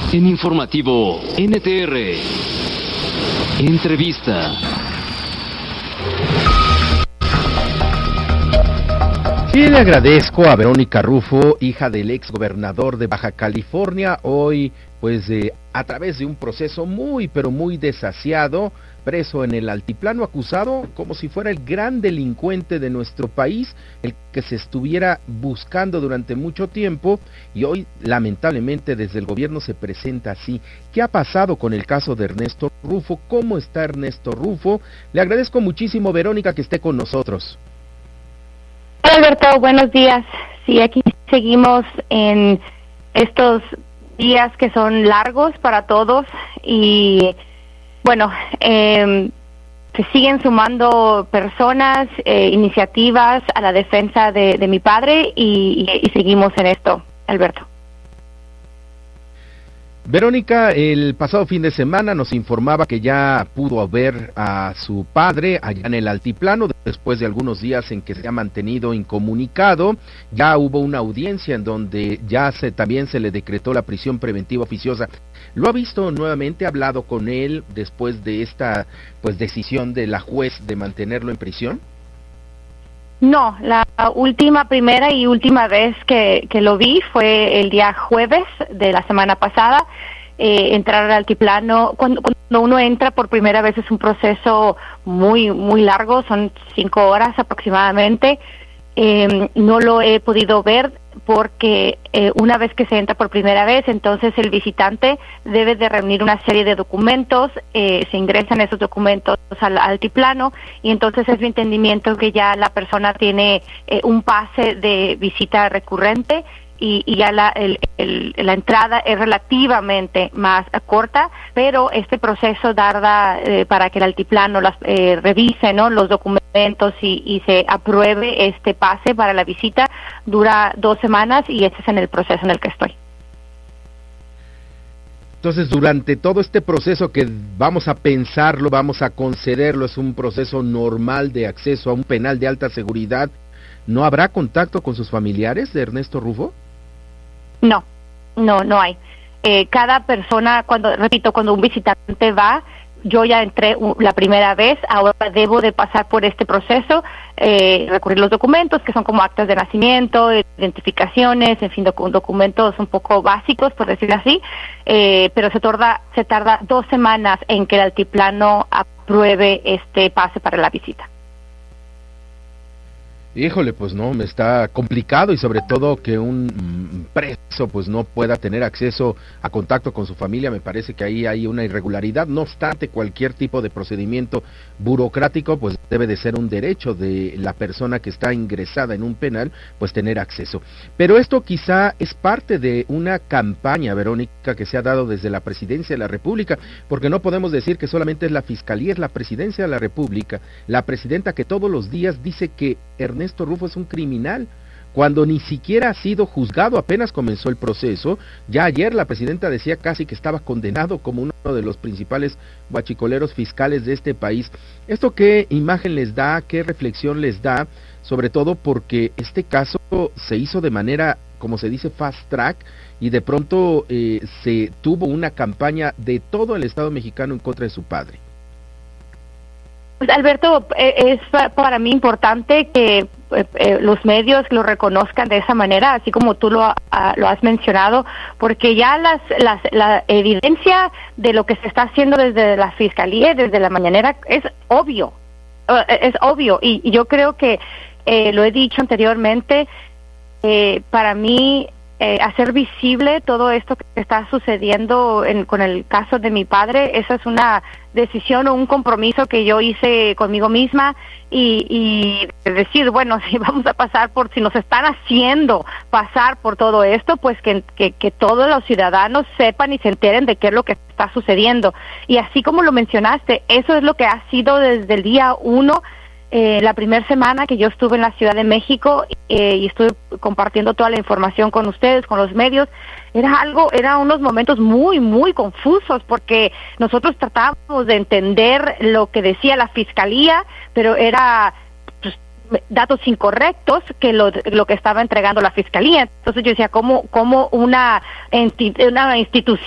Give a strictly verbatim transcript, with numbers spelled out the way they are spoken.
En Informativo N T R, entrevista. Y le agradezco a Verónica Rufo, hija del ex gobernador de Baja California, hoy pues eh, a través de un proceso muy pero muy desasiado, preso en el altiplano, acusado como si fuera el gran delincuente de nuestro país, el que se estuviera buscando durante mucho tiempo, y hoy lamentablemente desde el gobierno se presenta así. ¿Qué ha pasado con el caso de Ernesto Rufo? ¿Cómo está Ernesto Rufo? Le agradezco muchísimo, Verónica, que esté con nosotros. Hola Alberto, buenos días. Sí, aquí seguimos en estos días que son largos para todos y bueno, eh, se siguen sumando personas, eh, iniciativas a la defensa de, de mi padre y, y, y seguimos en esto, Alberto. Verónica, el pasado fin de semana nos informaba que ya pudo ver a su padre allá en el altiplano, después de algunos días en que se ha mantenido incomunicado. Ya hubo una audiencia en donde ya se, también se le decretó la prisión preventiva oficiosa. ¿Lo ha visto nuevamente? ¿Ha hablado con él después de esta pues decisión de la juez de mantenerlo en prisión? No, la última, primera y última vez que, que lo vi fue el día jueves de la semana pasada. Eh, entrar al altiplano, cuando, cuando uno entra por primera vez es un proceso muy, muy largo, son cinco horas aproximadamente. Eh, no lo he podido ver porque eh, una vez que se entra por primera vez, entonces el visitante debe de reunir una serie de documentos, eh, se ingresan esos documentos al altiplano y entonces es mi entendimiento que ya la persona tiene eh, un pase de visita recurrente y, y ya la, el, el, la entrada es relativamente más corta, pero este proceso tarda eh, para que el altiplano las, eh, revise, ¿no?, los documentos y, y se apruebe este pase para la visita, dura dos semanas y este es en el proceso en el que estoy. Entonces, durante todo este proceso que vamos a pensarlo, vamos a concederlo, es un proceso normal de acceso a un penal de alta seguridad, ¿no habrá contacto con sus familiares de Ernesto Rufo? No, no, no hay. Eh, cada persona, cuando, repito, cuando un visitante va, yo ya entré la primera vez, ahora debo de pasar por este proceso, eh, recurrir los documentos, que son como actas de nacimiento, identificaciones, en fin, doc- documentos un poco básicos, por decirlo así, eh, pero se tarda, se tarda dos semanas en que el altiplano apruebe este pase para la visita. Híjole, pues no, me está complicado y sobre todo que un preso pues no pueda tener acceso a contacto con su familia, me parece que ahí hay una irregularidad. No obstante, cualquier tipo de procedimiento burocrático pues debe de ser un derecho de la persona que está ingresada en un penal, pues tener acceso. Pero esto quizá es parte de una campaña, Verónica, que se ha dado desde la Presidencia de la República, porque no podemos decir que solamente es la Fiscalía, es la Presidencia de la República, la Presidenta que todos los días dice que Ernesto Rufo es un criminal, cuando ni siquiera ha sido juzgado, apenas comenzó el proceso. Ya ayer la presidenta decía casi que estaba condenado como uno de los principales guachicoleros fiscales de este país. ¿Esto qué imagen les da, qué reflexión les da? Sobre todo porque este caso se hizo de manera, como se dice, fast track, y de pronto eh, se tuvo una campaña de todo el Estado mexicano en contra de su padre. Pues Alberto, es para mí importante que eh, los medios lo reconozcan de esa manera, así como tú lo, uh, lo has mencionado, porque ya las, las, la evidencia de lo que se está haciendo desde la Fiscalía, desde la mañanera, es obvio, uh, es obvio, y, y yo creo que, eh, lo he dicho anteriormente, eh, para mí, Eh, hacer visible todo esto que está sucediendo en, con el caso de mi padre, esa es una decisión o un compromiso que yo hice conmigo misma y, y decir, bueno, si vamos a pasar por, si nos están haciendo pasar por todo esto, pues que, que, que todos los ciudadanos sepan y se enteren de qué es lo que está sucediendo. Y así como lo mencionaste, eso es lo que ha sido desde el día uno. Eh, la primera semana que yo estuve en la Ciudad de México eh, y estuve compartiendo toda la información con ustedes, con los medios, era algo, eran unos momentos muy, muy confusos porque nosotros tratábamos de entender lo que decía la Fiscalía, pero era pues, datos incorrectos que lo, lo que estaba entregando la Fiscalía. Entonces yo decía, ¿cómo, cómo una, enti- una institución